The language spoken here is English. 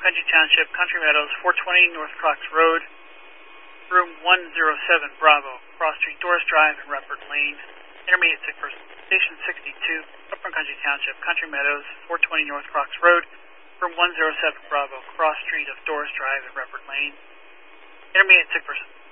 Country Township, Country Meadows, 420 North Cox Road, room 107 Bravo, Cross Street, Doris Drive, and Redford Lane. Intermediate sick person. Station 62, Upper Country Township, Country Meadows, 420 North Cox Road, room 107 Bravo, Cross Street of Doris Drive and Redford Lane. Intermediate sick person.